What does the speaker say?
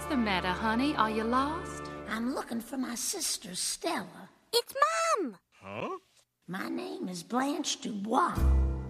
What's the matter, honey? Are you lost? I'm looking for my sister, Stella. It's Mom! Huh? My name is Blanche Dubois.